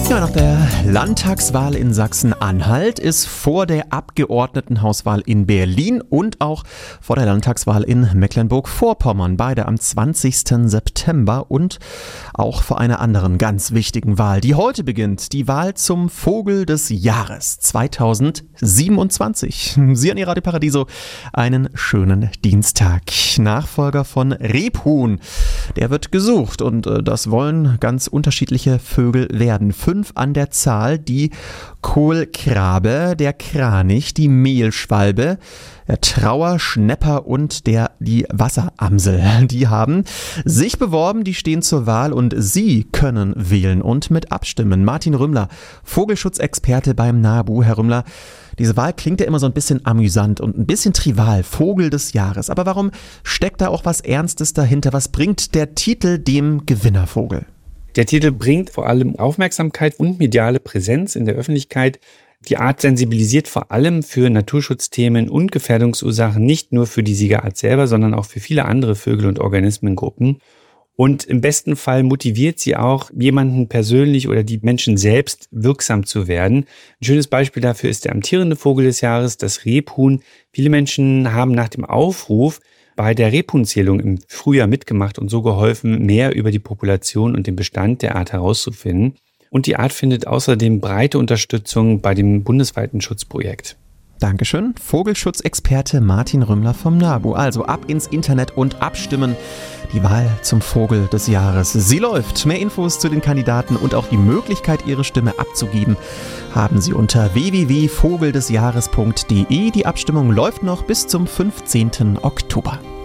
Ja, nach der Landtagswahl in Sachsen-Anhalt ist vor der Abgeordnetenhauswahl in Berlin und auch vor der Landtagswahl in Mecklenburg-Vorpommern, beide am 20. September und auch vor einer anderen ganz wichtigen Wahl, die heute beginnt, die Wahl zum Vogel des Jahres 2027. Sie an Ihr Radio Paradiso, einen schönen Dienstag. Nachfolger von Rebhuhn, der wird gesucht und das wollen ganz unterschiedliche Vögel werden. 5 an der Zahl: die Kohlkrabe, der Kranich, die Mehlschwalbe, der Trauer, Schnepper und die Wasseramsel. Die haben sich beworben, die stehen zur Wahl und Sie können wählen und mit abstimmen. Martin Rümmler, Vogelschutzexperte beim NABU. Herr Rümmler, diese Wahl klingt ja immer so ein bisschen amüsant und ein bisschen trivial, Vogel des Jahres. Aber warum steckt da auch was Ernstes dahinter? Was bringt der Titel dem Gewinnervogel? Der Titel bringt vor allem Aufmerksamkeit und mediale Präsenz in der Öffentlichkeit. Die Art sensibilisiert vor allem für Naturschutzthemen und Gefährdungsursachen, nicht nur für die Siegerart selber, sondern auch für viele andere Vögel- und Organismengruppen. Und im besten Fall motiviert sie auch, jemanden persönlich oder die Menschen selbst wirksam zu werden. Ein schönes Beispiel dafür ist der amtierende Vogel des Jahres, das Rebhuhn. Viele Menschen haben nach dem Aufruf bei der Rebhuhnzählung im Frühjahr mitgemacht und so geholfen, mehr über die Population und den Bestand der Art herauszufinden. Und die Art findet außerdem breite Unterstützung bei dem bundesweiten Schutzprojekt. Dankeschön. Vogelschutzexperte Martin Rümmler vom NABU. Also ab ins Internet und abstimmen. Die Wahl zum Vogel des Jahres. Sie läuft. Mehr Infos zu den Kandidaten und auch die Möglichkeit, Ihre Stimme abzugeben, haben Sie unter www.vogeldesjahres.de. Die Abstimmung läuft noch bis zum 15. Oktober.